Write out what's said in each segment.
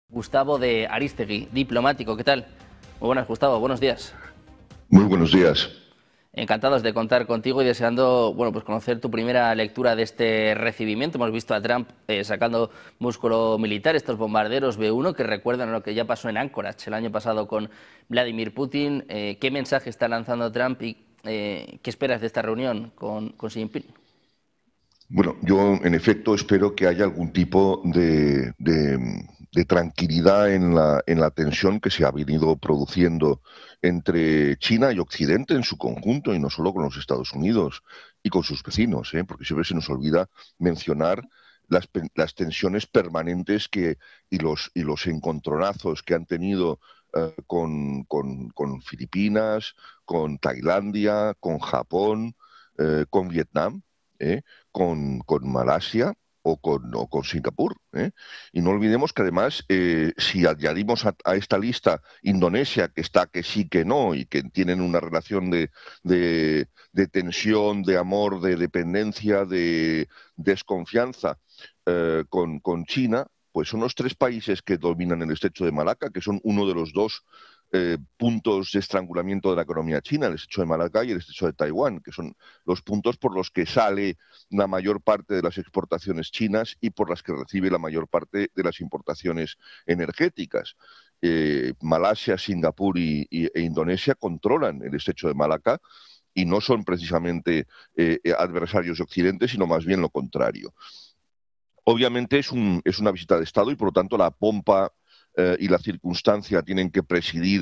Gustavo de Arístegui, diplomático. ¿Qué tal? Muy buenas, Gustavo. Buenos días. Muy buenos días. Encantados de contar contigo y deseando, bueno, pues conocer tu primera lectura de este recibimiento. Hemos visto a Trump sacando músculo militar, estos bombarderos B-1 que recuerdan a lo que ya pasó en Anchorage el año pasado con Vladimir Putin. ¿Qué mensaje está lanzando Trump y qué esperas de esta reunión con Xi Jinping? Bueno, yo en efecto espero que haya algún tipo de tranquilidad en la tensión que se ha venido produciendo entre China y Occidente en su conjunto, y no solo con los Estados Unidos y con sus vecinos, porque siempre se nos olvida mencionar las tensiones permanentes y los encontronazos que han tenido con Filipinas, con Tailandia, con Japón, con Vietnam. ¿eh? con Malasia o con Singapur. Y no olvidemos que además, si añadimos a esta lista Indonesia, que está que sí, que no, y que tienen una relación de tensión, de amor, de dependencia, de desconfianza con China, pues son los tres países que dominan el estrecho de Malaca, que son uno de los dos puntos de estrangulamiento de la economía china, el estrecho de Malaca y el estrecho de Taiwán, que son los puntos por los que sale la mayor parte de las exportaciones chinas y por las que recibe la mayor parte de las importaciones energéticas. Malasia, Singapur e Indonesia controlan el estrecho de Malaca y no son precisamente adversarios de Occidente, sino más bien lo contrario. Obviamente es una visita de Estado y por lo tanto la pompa y la circunstancia tienen que presidir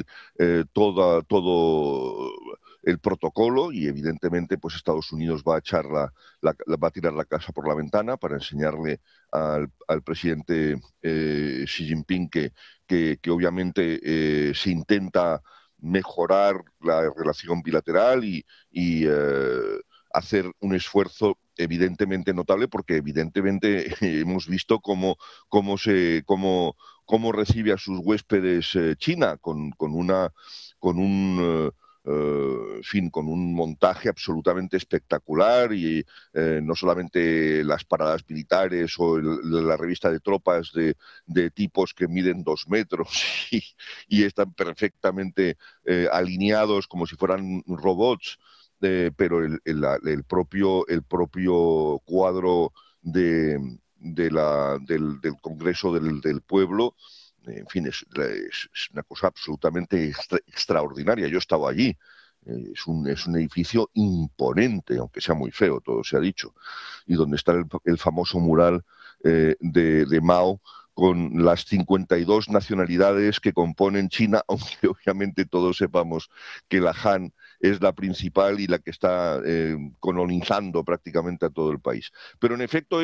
todo el protocolo, y evidentemente pues Estados Unidos va a va a tirar la casa por la ventana para enseñarle al presidente Xi Jinping que obviamente se intenta mejorar la relación bilateral y hacer un esfuerzo evidentemente notable, porque evidentemente hemos visto cómo recibe a sus huéspedes China con un en fin, con un montaje absolutamente espectacular, y no solamente las paradas militares o la revista de tropas de tipos que miden 2 metros y están perfectamente alineados como si fueran robots, pero el propio cuadro del Congreso del Pueblo, en fin, es una cosa absolutamente extraordinaria. Yo he estado allí. Es un edificio imponente, aunque sea muy feo, todo se ha dicho, y donde está el famoso mural de Mao con las 52 nacionalidades que componen China, aunque obviamente todos sepamos que la Han es la principal y la que está colonizando prácticamente a todo el país. Pero en efecto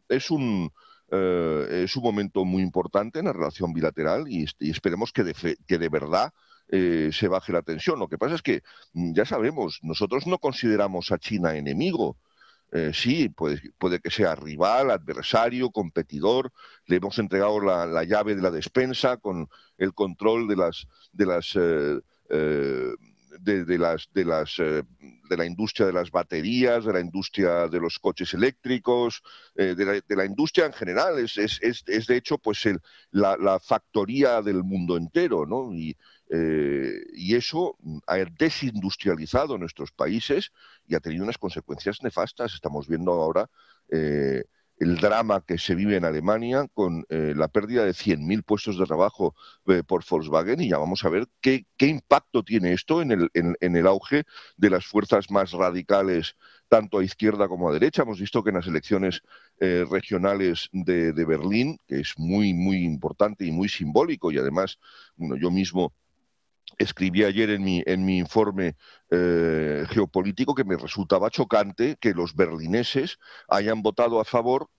es un momento muy importante en la relación bilateral, y esperemos que de verdad se baje la tensión. Lo que pasa es que ya sabemos, nosotros no consideramos a China enemigo. Sí, puede que sea rival, adversario, competidor. Le hemos entregado la llave de la despensa con el control de las eh, de la industria de las baterías, de la industria de los coches eléctricos, de la industria en general. Es de hecho pues la factoría del mundo entero, ¿no? Y eso ha desindustrializado nuestros países y ha tenido unas consecuencias nefastas. Estamos viendo ahora el drama que se vive en Alemania con la pérdida de 100.000 puestos de trabajo por Volkswagen, y ya vamos a ver qué impacto tiene esto en el auge de las fuerzas más radicales, tanto a izquierda como a derecha. Hemos visto que en las elecciones regionales de Berlín, que es muy, muy importante y muy simbólico, y además, bueno, yo mismo escribí ayer en mi informe geopolítico que me resultaba chocante que los berlineses hayan votado a favor